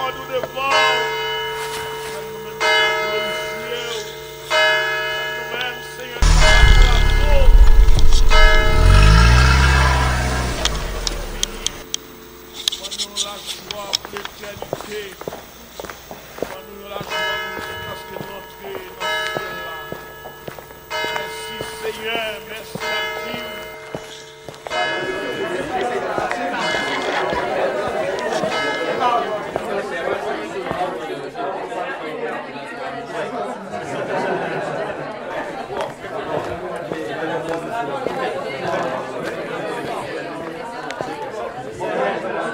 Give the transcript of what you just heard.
nous devant. Ça nous-mêmes glorifier. Ça nous-mêmes, Seigneur, nous la joie pour l'éternité. Nous la joie parce que nous entrons dans ce ciel-là. Merci Seigneur, merci à